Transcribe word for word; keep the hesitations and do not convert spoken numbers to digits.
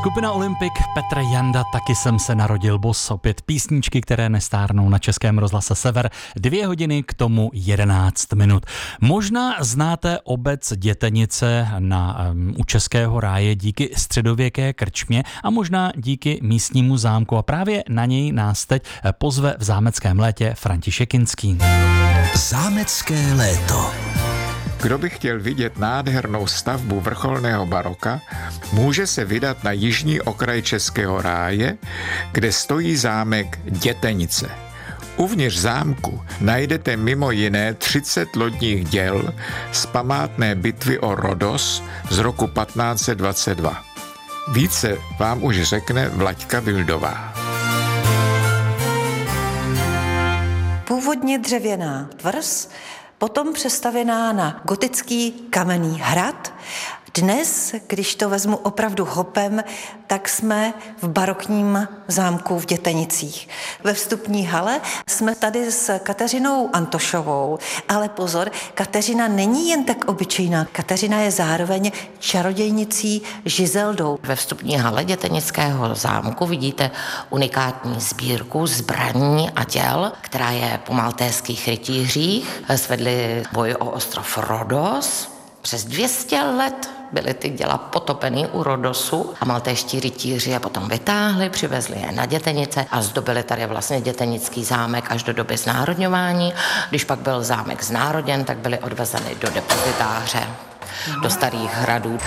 Skupina Olympik, Petr Janda, Taky jsem se narodil boss, opět písničky, které nestárnou na Českém rozhlase Sever, dvě hodiny k tomu jedenáct minut. Možná znáte obec Dětenice na, um, u Českého ráje díky středověké krčmě a možná díky místnímu zámku a právě na něj nás teď pozve v zámeckém létě František Kinský. Zámecké léto. Kdo by chtěl vidět nádhernou stavbu vrcholného baroka, může se vydat na jižní okraj Českého ráje, kde stojí zámek Dětenice. Uvnitř zámku najdete mimo jiné třicet lodních děl z památné bitvy o Rodos z roku patnáct set dvacet dva. Více vám už řekne Vlaďka Vildová. Původně dřevěná tvrz, potom přestavěná na gotický kamenný hrad. Dnes, když to vezmu opravdu hopem, tak jsme v barokním zámku v Dětenicích. Ve vstupní hale jsme tady s Kateřinou Antošovou, ale pozor, Kateřina není jen tak obyčejná. Kateřina je zároveň čarodějnicí Žizeldou. Ve vstupní hale Dětenického zámku vidíte unikátní sbírku zbraní a děl, která je po maltéských rytířích. Svedli boj o ostrov Rodos. Přes dvě stě let byly ty děla potopený u Rodosu a maltéští rytíři je potom vytáhli, přivezli je na Dětenice a zdobili tady vlastně dětenický zámek až do doby znárodňování. Když pak byl zámek znárodněn, tak byly odvezeny do depozitáře, do starých hradů.